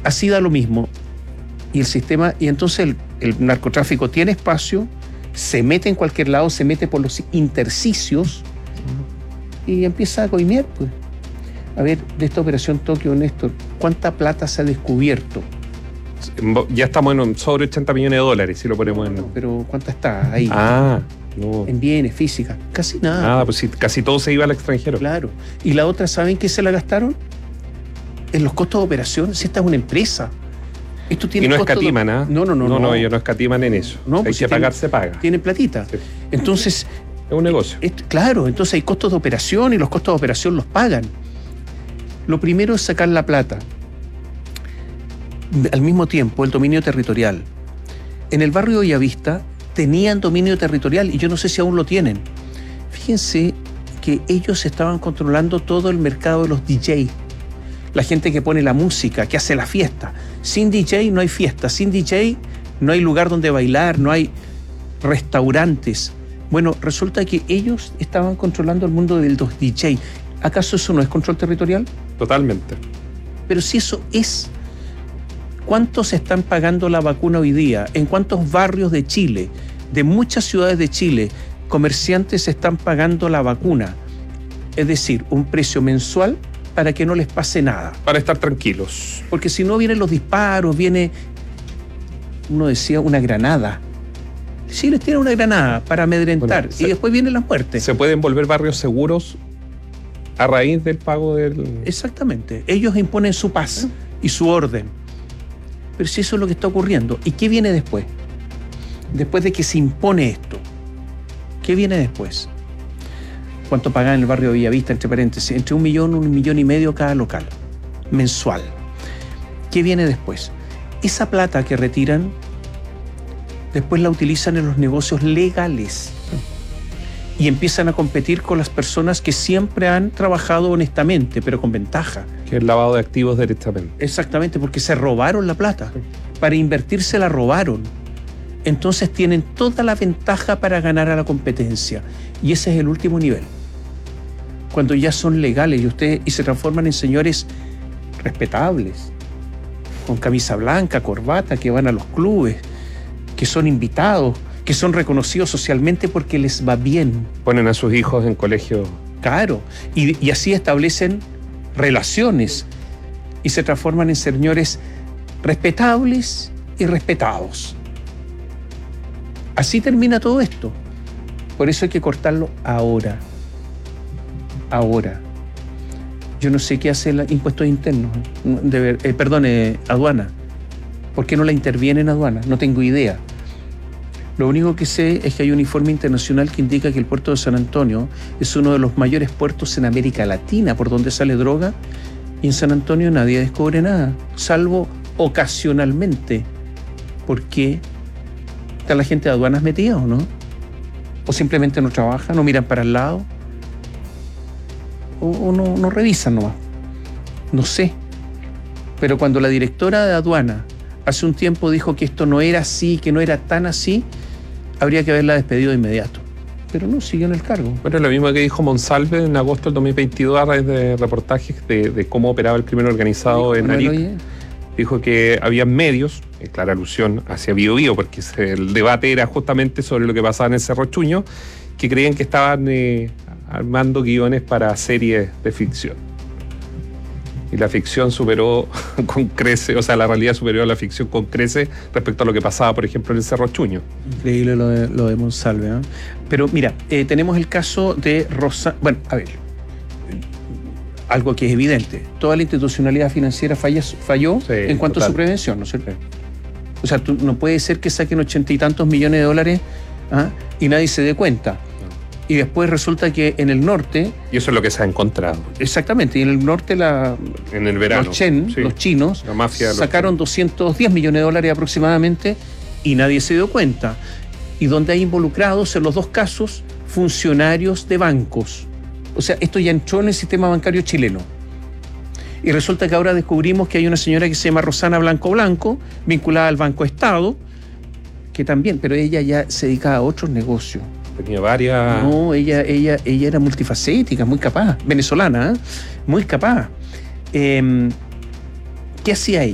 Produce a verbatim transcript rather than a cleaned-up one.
así da lo mismo. Y el sistema, y entonces el, el narcotráfico tiene espacio, se mete en cualquier lado, se mete por los intersticios y empieza a coimear, pues. A ver, de esta operación Tokio, Néstor, ¿cuánta plata se ha descubierto? Ya estamos en sobre ochenta millones de dólares, si lo ponemos en... No, pero ¿cuánta está ahí? Ah, no. En bienes, física, casi nada. Nada, pues sí, casi todo se iba al extranjero. Claro. Y la otra, ¿saben qué se la gastaron? En los costos de operación. Si esta es una empresa. Esto tiene y no costo escatiman, de... ¿ah? No, no, no. No, no, no, ellos no escatiman en eso. No, hay pues que si pagar, tiene, se paga. Tienen platita. Sí. Entonces... Es un negocio. Es, claro, entonces hay costos de operación y los costos de operación los pagan. Lo primero es sacar la plata. Al mismo tiempo, el dominio territorial. En el barrio Bellavista tenían dominio territorial y yo no sé si aún lo tienen. Fíjense que ellos estaban controlando todo el mercado de los D J. La gente que pone la música, que hace la fiesta. Sin D J no hay fiesta, sin D J no hay lugar donde bailar, no hay restaurantes. Bueno, resulta que ellos estaban controlando el mundo de los D J. ¿Acaso eso no es control territorial? Totalmente. Pero si eso es, ¿cuántos están pagando la vacuna hoy día? ¿En cuántos barrios de Chile, de muchas ciudades de Chile, comerciantes están pagando la vacuna? Es decir, un precio mensual para que no les pase nada. Para estar tranquilos. Porque si no vienen los disparos, viene, uno decía, una granada. Sí, les tiran una granada para amedrentar, bueno, se, y después viene la muerte. Se pueden volver barrios seguros a raíz del pago del... Exactamente. Ellos imponen su paz y su orden. Pero si eso es lo que está ocurriendo. ¿Y qué viene después? Después de que se impone esto, ¿qué viene después? ¿Cuánto pagan en el barrio de Bellavista, entre paréntesis? Entre un millón, un millón y medio cada local, mensual. ¿Qué viene después? Esa plata que retiran, después la utilizan en los negocios legales y empiezan a competir con las personas que siempre han trabajado honestamente, pero con ventaja. Que es el lavado de activos directamente. Exactamente, porque se robaron la plata. Para invertir se la robaron. Entonces tienen toda la ventaja para ganar a la competencia. Y ese es el último nivel. Cuando ya son legales y ustedes y se transforman en señores respetables, con camisa blanca, corbata, que van a los clubes, que son invitados, que son reconocidos socialmente porque les va bien. Ponen a sus hijos en colegio. Claro, y, y así establecen relaciones y se transforman en señores respetables y respetados. Así termina todo esto. Por eso hay que cortarlo ahora. Ahora. Yo no sé qué hace el impuestos internos, de ver, eh, perdón, eh, aduana. ¿Por qué no la interviene en aduana? No tengo idea. Lo único que sé es que hay un informe internacional que indica que el puerto de San Antonio es uno de los mayores puertos en América Latina por donde sale droga, y en San Antonio nadie descubre nada, salvo ocasionalmente. ¿Por qué? ¿Está la gente de aduanas metida o no? ¿O simplemente no trabaja, no miran para el lado? ¿O, o no, no revisan nomás? No sé. Pero cuando la directora de aduana hace un tiempo dijo que esto no era así, que no era tan así, habría que haberla despedido de inmediato. Pero no, siguió en el cargo. Bueno, lo mismo que dijo Monsalve en agosto del dos mil veintidós a raíz de reportajes de, de cómo operaba el crimen organizado en Arica. Dijo que había medios, en clara alusión hacia Bío Bío, porque el debate era justamente sobre lo que pasaba en el Cerro Chuño, que creían que estaban eh, armando guiones para series de ficción. Y la ficción superó con crece, o sea, la realidad superó a la ficción con crece respecto a lo que pasaba, por ejemplo, en el Cerro Chuño. Increíble lo de, lo de Monsalve, ¿eh? Pero mira, eh, tenemos el caso de Rosa... Bueno, a ver, algo que es evidente. Toda la institucionalidad financiera falla, falló sí, en cuanto total. a su prevención, ¿no es cierto? O sea, tú, no puede ser que saquen ochenta y tantos millones de dólares ¿ah? y nadie se dé cuenta. Y después resulta que en el norte... Y eso es lo que se ha encontrado. Exactamente. Y en el norte la, en el verano, los Chen, sí. los chinos, la mafia los sacaron chen. doscientos diez millones de dólares aproximadamente y nadie se dio cuenta. Y donde hay involucrados en los dos casos funcionarios de bancos. O sea, esto ya entró en el sistema bancario chileno. Y resulta que ahora descubrimos que hay una señora que se llama Rosana Blanco Blanco, vinculada al Banco Estado, que también, pero ella ya se dedicaba a otros negocios. Tenía varias... No, ella, ella, ella era multifacética, muy capaz, venezolana, ¿eh? muy capaz. Eh, ¿Qué hacía ella?